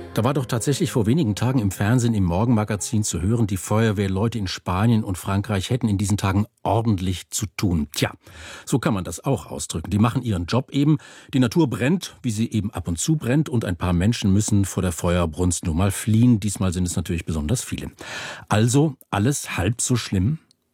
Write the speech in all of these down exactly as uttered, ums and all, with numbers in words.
Da war doch tatsächlich vor wenigen Tagen im Fernsehen im Morgenmagazin zu hören, die Feuerwehrleute in Spanien und Frankreich hätten in diesen Tagen ordentlich zu tun. Tja, so kann man das auch ausdrücken. Die machen ihren Job eben. Die Natur brennt, wie sie eben ab und zu brennt, und ein paar Menschen müssen vor der Feuerbrunst nur mal fliehen. Diesmal sind es natürlich besonders viele. Also alles halb so schlimm?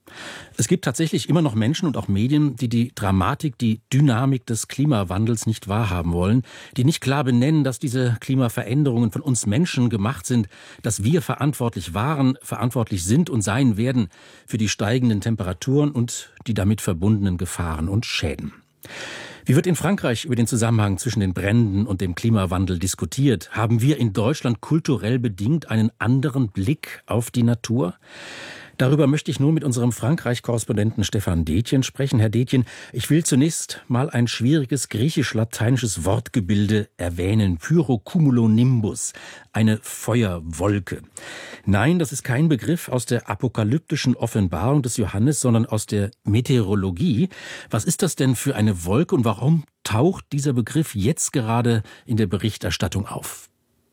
Es gibt tatsächlich immer noch Menschen und auch Medien, die die Dramatik, die Dynamik des Klimawandels nicht wahrhaben wollen, die nicht klar benennen, dass diese Klimaveränderungen von uns Menschen gemacht sind, dass wir verantwortlich waren, verantwortlich sind und sein werden für die steigenden Temperaturen und die damit verbundenen Gefahren und Schäden. Wie wird in Frankreich über den Zusammenhang zwischen den Bränden und dem Klimawandel diskutiert? Haben wir in Deutschland kulturell bedingt einen anderen Blick auf die Natur? Darüber möchte ich nun mit unserem Frankreich-Korrespondenten Stefan Detjen sprechen. Herr Detjen, ich will zunächst mal ein schwieriges griechisch-lateinisches Wortgebilde erwähnen. Pyrocumulonimbus, eine Feuerwolke. Nein, das ist kein Begriff aus der apokalyptischen Offenbarung des Johannes, sondern aus der Meteorologie. Was ist das denn für eine Wolke und warum taucht dieser Begriff jetzt gerade in der Berichterstattung auf?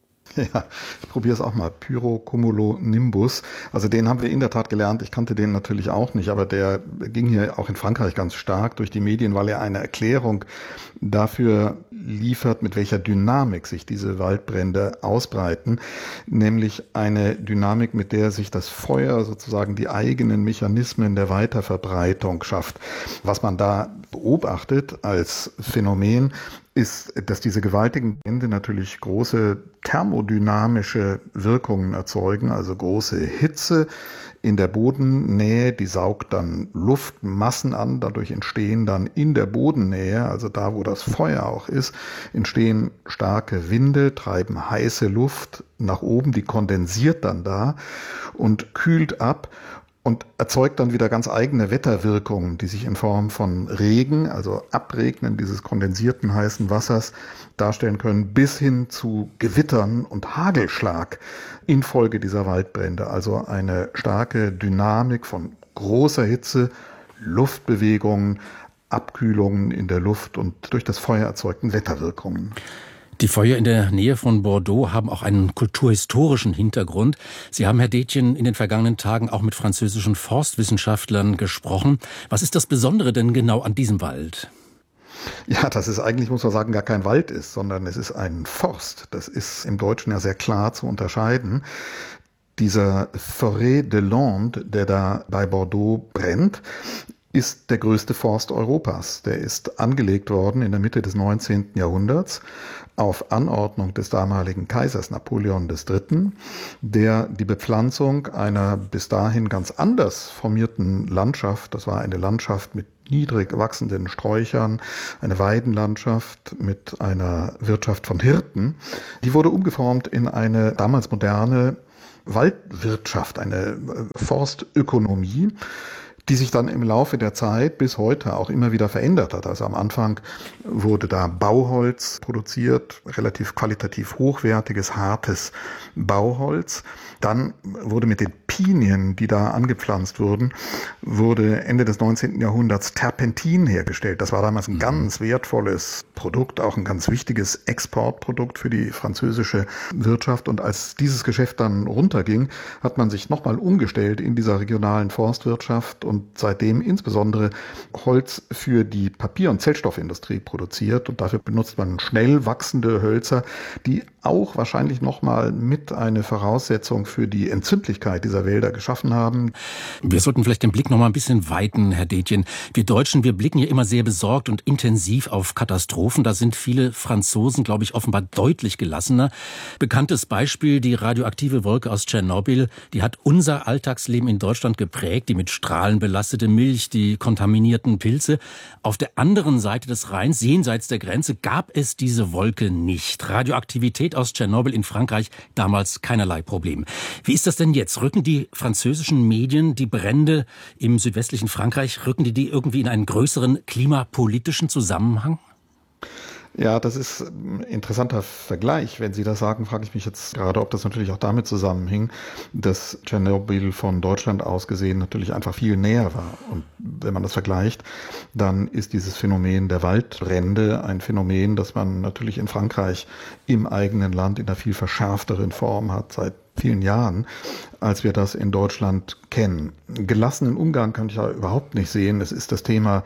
Ja, ich probiere es auch mal. Pyrocumulonimbus. Also den haben wir in der Tat gelernt. Ich kannte den natürlich auch nicht, aber der ging hier auch in Frankreich ganz stark durch die Medien, weil er eine Erklärung dafür liefert, mit welcher Dynamik sich diese Waldbrände ausbreiten. Nämlich eine Dynamik, mit der sich das Feuer sozusagen die eigenen Mechanismen der Weiterverbreitung schafft. Was man da beobachtet als Phänomen, ist, dass diese gewaltigen Brände natürlich große thermodynamische Wirkungen erzeugen, also große Hitze in der Bodennähe, die saugt dann Luftmassen an, dadurch entstehen dann in der Bodennähe, also da, wo das Feuer auch ist, entstehen starke Winde, treiben heiße Luft nach oben, die kondensiert dann da und kühlt ab und erzeugt dann wieder ganz eigene Wetterwirkungen, die sich in Form von Regen, also Abregnen dieses kondensierten heißen Wassers, darstellen können, bis hin zu Gewittern und Hagelschlag infolge dieser Waldbrände. Also eine starke Dynamik von großer Hitze, Luftbewegungen, Abkühlungen in der Luft und durch das Feuer erzeugten Wetterwirkungen. Die Feuer in der Nähe von Bordeaux haben auch einen kulturhistorischen Hintergrund. Sie haben, Herr Detjen, in den vergangenen Tagen auch mit französischen Forstwissenschaftlern gesprochen. Was ist das Besondere denn genau an diesem Wald? Ja, dass es eigentlich, muss man sagen, gar kein Wald ist, sondern es ist ein Forst. Das ist im Deutschen ja sehr klar zu unterscheiden. Dieser Forêt de Landes, der da bei Bordeaux brennt, ist der größte Forst Europas. Der ist angelegt worden in der Mitte des neunzehnten Jahrhunderts auf Anordnung des damaligen Kaisers Napoleon der Dritte., der die Bepflanzung einer bis dahin ganz anders formierten Landschaft, das war eine Landschaft mit niedrig wachsenden Sträuchern, eine Weidenlandschaft mit einer Wirtschaft von Hirten, die wurde umgeformt in eine damals moderne Waldwirtschaft, eine Forstökonomie, die sich dann im Laufe der Zeit bis heute auch immer wieder verändert hat. Also am Anfang wurde da Bauholz produziert, relativ qualitativ hochwertiges, hartes Bauholz. Dann wurde mit den Pinien, die da angepflanzt wurden, wurde Ende des neunzehnten Jahrhunderts Terpentin hergestellt. Das war damals ein ganz wertvolles Produkt, auch ein ganz wichtiges Exportprodukt für die französische Wirtschaft. Und als dieses Geschäft dann runterging, hat man sich nochmal umgestellt in dieser regionalen Forstwirtschaft und seitdem insbesondere Holz für die Papier- und Zellstoffindustrie produziert. Und dafür benutzt man schnell wachsende Hölzer, die auch wahrscheinlich nochmal mit eine Voraussetzung für die Entzündlichkeit dieser Wälder geschaffen haben. Wir sollten vielleicht den Blick noch mal ein bisschen weiten, Herr Detjen. Wir Deutschen, wir blicken ja immer sehr besorgt und intensiv auf Katastrophen. Da sind viele Franzosen, glaube ich, offenbar deutlich gelassener. Bekanntes Beispiel, die radioaktive Wolke aus Tschernobyl, die hat unser Alltagsleben in Deutschland geprägt, die mit Strahlen belastete Milch, die kontaminierten Pilze. Auf der anderen Seite des Rheins, jenseits der Grenze, gab es diese Wolke nicht. Radioaktivität aus Tschernobyl in Frankreich, damals keinerlei Problem. Wie ist das denn jetzt? Rücken die französischen Medien die Brände im südwestlichen Frankreich, rücken die die irgendwie in einen größeren klimapolitischen Zusammenhang? Ja, das ist ein interessanter Vergleich. Wenn Sie das sagen, frage ich mich jetzt gerade, ob das natürlich auch damit zusammenhing, dass Tschernobyl von Deutschland aus gesehen natürlich einfach viel näher war. Und wenn man das vergleicht, dann ist dieses Phänomen der Waldbrände ein Phänomen, das man natürlich in Frankreich im eigenen Land in einer viel verschärfteren Form hat seit vielen Jahren, als wir das in Deutschland kennen. Gelassenen Umgang kann ich ja überhaupt nicht sehen. Es ist das Thema,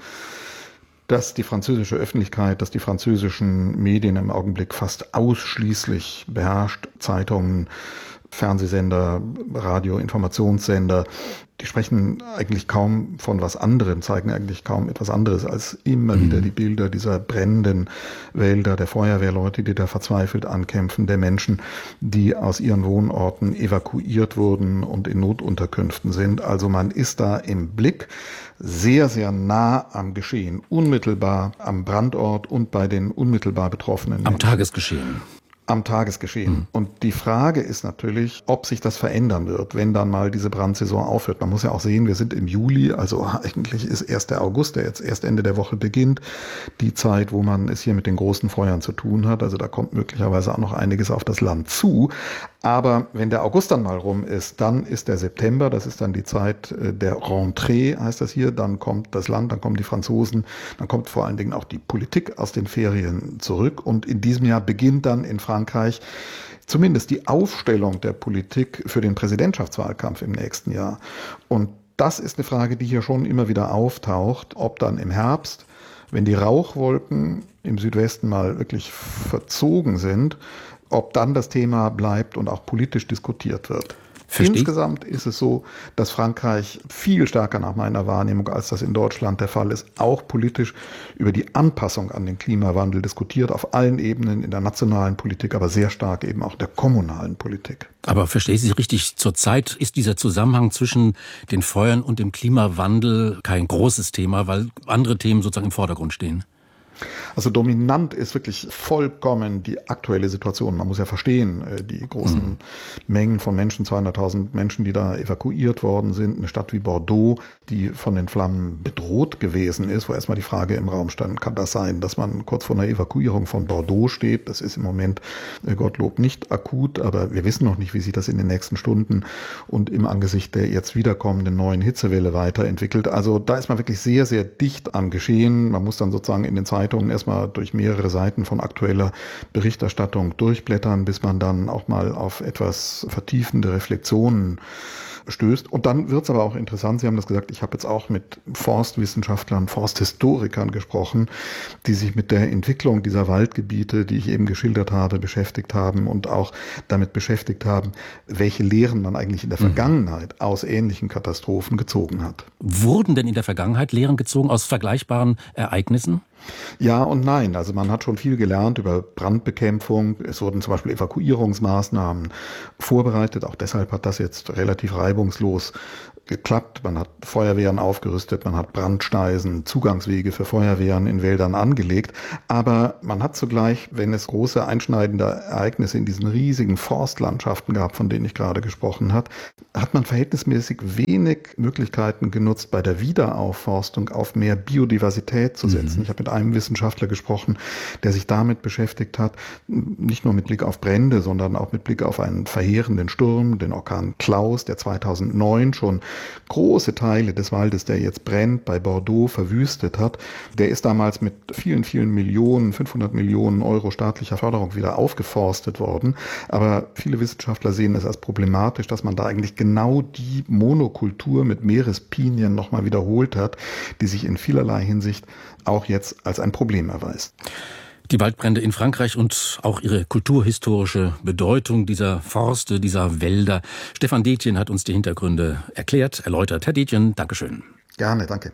dass die französische Öffentlichkeit, dass die französischen Medien im Augenblick fast ausschließlich beherrscht, Zeitungen, Fernsehsender, Radio, Informationssender, die sprechen eigentlich kaum von was anderem, zeigen eigentlich kaum etwas anderes als immer mhm. wieder die Bilder dieser brennenden Wälder, der Feuerwehrleute, die da verzweifelt ankämpfen, der Menschen, die aus ihren Wohnorten evakuiert wurden und in Notunterkünften sind. Also man ist da im Blick sehr, sehr nah am Geschehen, unmittelbar am Brandort und bei den unmittelbar Betroffenen Menschen. Am Tagesgeschehen. Am Tagesgeschehen. Mhm. Und die Frage ist natürlich, ob sich das verändern wird, wenn dann mal diese Brandsaison aufhört. Man muss ja auch sehen, wir sind im Juli, also eigentlich ist erst der August, der jetzt erst Ende der Woche beginnt, die Zeit, wo man es hier mit den großen Feuern zu tun hat. Also da kommt möglicherweise auch noch einiges auf das Land zu. Aber wenn der August dann mal rum ist, dann ist der September, das ist dann die Zeit der Rentrée, heißt das hier, dann kommt das Land, dann kommen die Franzosen, dann kommt vor allen Dingen auch die Politik aus den Ferien zurück. Und in diesem Jahr beginnt dann in Frankreich zumindest die Aufstellung der Politik für den Präsidentschaftswahlkampf im nächsten Jahr. Und das ist eine Frage, die hier schon immer wieder auftaucht, ob dann im Herbst, wenn die Rauchwolken im Südwesten mal wirklich verzogen sind, ob dann das Thema bleibt und auch politisch diskutiert wird. Verstehe. Insgesamt ist es so, dass Frankreich viel stärker nach meiner Wahrnehmung, als das in Deutschland der Fall ist, auch politisch über die Anpassung an den Klimawandel diskutiert, auf allen Ebenen in der nationalen Politik, aber sehr stark eben auch der kommunalen Politik. Aber verstehe ich Sie richtig, zurzeit ist dieser Zusammenhang zwischen den Feuern und dem Klimawandel kein großes Thema, weil andere Themen sozusagen im Vordergrund stehen. Also dominant ist wirklich vollkommen die aktuelle Situation. Man muss ja verstehen, die großen mhm. Mengen von Menschen, zweihunderttausend Menschen, die da evakuiert worden sind. Eine Stadt wie Bordeaux, die von den Flammen bedroht gewesen ist, wo erstmal die Frage im Raum stand, kann das sein, dass man kurz vor einer Evakuierung von Bordeaux steht? Das ist im Moment, Gottlob, nicht akut, aber wir wissen noch nicht, wie sich das in den nächsten Stunden und im Angesicht der jetzt wiederkommenden neuen Hitzewelle weiterentwickelt. Also da ist man wirklich sehr, sehr dicht am Geschehen. Man muss dann sozusagen in den Zeitungen erstmal durch mehrere Seiten von aktueller Berichterstattung durchblättern, bis man dann auch mal auf etwas vertiefende Reflexionen stößt. Und dann wird es aber auch interessant, Sie haben das gesagt, ich habe jetzt auch mit Forstwissenschaftlern, Forsthistorikern gesprochen, die sich mit der Entwicklung dieser Waldgebiete, die ich eben geschildert habe, beschäftigt haben und auch damit beschäftigt haben, welche Lehren man eigentlich in der Vergangenheit aus ähnlichen Katastrophen gezogen hat. Wurden denn in der Vergangenheit Lehren gezogen aus vergleichbaren Ereignissen? Ja und nein. Also man hat schon viel gelernt über Brandbekämpfung. Es wurden zum Beispiel Evakuierungsmaßnahmen vorbereitet. Auch deshalb hat das jetzt relativ reibungslos geklappt. Man hat Feuerwehren aufgerüstet, man hat Brandsteisen, Zugangswege für Feuerwehren in Wäldern angelegt. Aber man hat zugleich, wenn es große einschneidende Ereignisse in diesen riesigen Forstlandschaften gab, von denen ich gerade gesprochen habe, hat man verhältnismäßig wenig Möglichkeiten genutzt, bei der Wiederaufforstung auf mehr Biodiversität zu setzen. Mhm. Ich habe mit einem Wissenschaftler gesprochen, der sich damit beschäftigt hat, nicht nur mit Blick auf Brände, sondern auch mit Blick auf einen verheerenden Sturm, den Orkan Klaus, der zweitausendneun schon große Teile des Waldes, der jetzt brennt, bei Bordeaux verwüstet hat. Der ist damals mit vielen, vielen Millionen, fünfhundert Millionen Euro staatlicher Förderung wieder aufgeforstet worden. Aber viele Wissenschaftler sehen es als problematisch, dass man da eigentlich genau die Monokultur mit Meerespinien nochmal wiederholt hat, die sich in vielerlei Hinsicht auch jetzt als ein Problem erweist. Die Waldbrände in Frankreich und auch ihre kulturhistorische Bedeutung dieser Forste, dieser Wälder. Stefan Detjen hat uns die Hintergründe erklärt, erläutert. Herr Detjen, Dankeschön. Gerne, danke.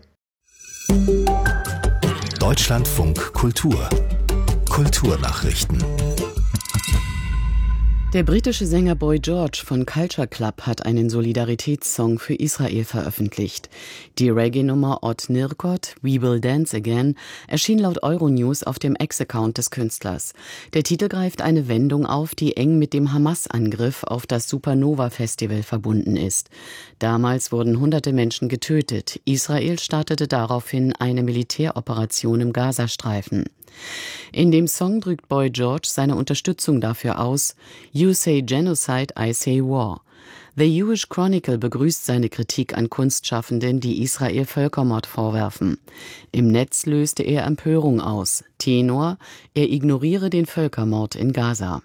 Deutschlandfunk Kultur. Kulturnachrichten. Der britische Sänger Boy George von Culture Club hat einen Solidaritätssong für Israel veröffentlicht. Die Reggae-Nummer Ot Nirkot, We Will Dance Again, erschien laut Euronews auf dem Ex-Account des Künstlers. Der Titel greift eine Wendung auf, die eng mit dem Hamas-Angriff auf das Supernova-Festival verbunden ist. Damals wurden hunderte Menschen getötet. Israel startete daraufhin eine Militäroperation im Gazastreifen. In dem Song drückt Boy George seine Unterstützung dafür aus. You say genocide, I say war. The Jewish Chronicle begrüßt seine Kritik an Kunstschaffenden, die Israel Völkermord vorwerfen. Im Netz löste er Empörung aus. Tenor: er ignoriere den Völkermord in Gaza.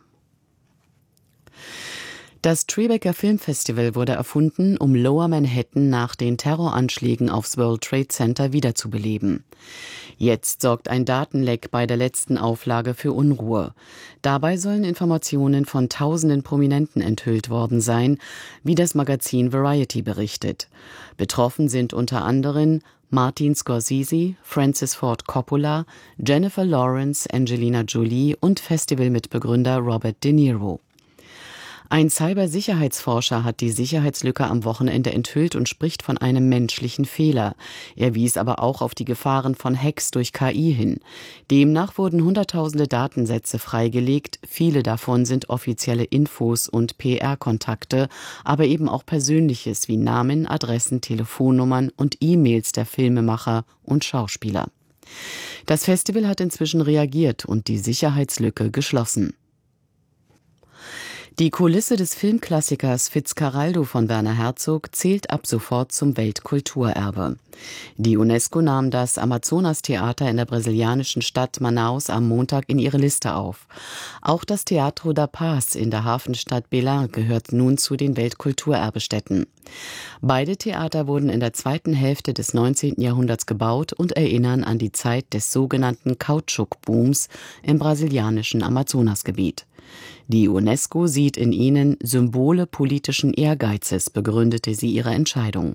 Das Tribeca Film Festival wurde erfunden, um Lower Manhattan nach den Terroranschlägen aufs World Trade Center wiederzubeleben. Jetzt sorgt ein Datenleck bei der letzten Auflage für Unruhe. Dabei sollen Informationen von tausenden Prominenten enthüllt worden sein, wie das Magazin Variety berichtet. Betroffen sind unter anderem Martin Scorsese, Francis Ford Coppola, Jennifer Lawrence, Angelina Jolie und Festivalmitbegründer Robert De Niro. Ein Cybersicherheitsforscher hat die Sicherheitslücke am Wochenende enthüllt und spricht von einem menschlichen Fehler. Er wies aber auch auf die Gefahren von Hacks durch K I hin. Demnach wurden hunderttausende Datensätze freigelegt. Viele davon sind offizielle Infos und P R-Kontakte, aber eben auch Persönliches wie Namen, Adressen, Telefonnummern und E-Mails der Filmemacher und Schauspieler. Das Festival hat inzwischen reagiert und die Sicherheitslücke geschlossen. Die Kulisse des Filmklassikers Fitzcarraldo von Werner Herzog zählt ab sofort zum Weltkulturerbe. Die UNESCO nahm das Amazonas-Theater in der brasilianischen Stadt Manaus am Montag in ihre Liste auf. Auch das Teatro da Paz in der Hafenstadt Belém gehört nun zu den Weltkulturerbestätten. Beide Theater wurden in der zweiten Hälfte des neunzehnten Jahrhunderts gebaut und erinnern an die Zeit des sogenannten Kautschuk-Booms im brasilianischen Amazonasgebiet. Die UNESCO sieht in ihnen Symbole politischen Ehrgeizes, begründete sie ihre Entscheidung.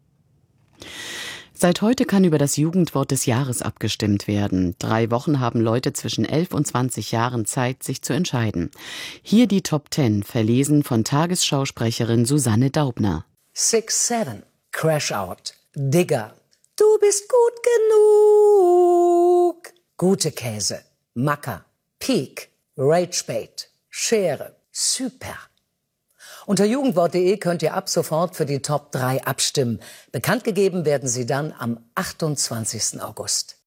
Seit heute kann über das Jugendwort des Jahres abgestimmt werden. Drei Wochen haben Leute zwischen elf und zwanzig Jahren Zeit, sich zu entscheiden. Hier die Top Ten, verlesen von Tagesschausprecherin Susanne Daubner. Six Seven, Crash Out, Digger, du bist gut genug. Gute Käse, Macker, Peak, Ragebait, Schere, Super. Unter jugendwort punkt de könnt ihr ab sofort für die Top drei abstimmen. Bekannt gegeben werden sie dann am achtundzwanzigsten August.